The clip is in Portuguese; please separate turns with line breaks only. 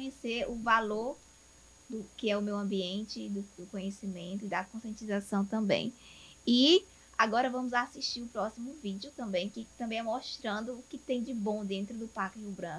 conhecer o valor do que é o meio ambiente, do conhecimento e da conscientização também. E agora vamos assistir o próximo vídeo também, que também é mostrando o que tem de bom dentro do Parque Rio Branco.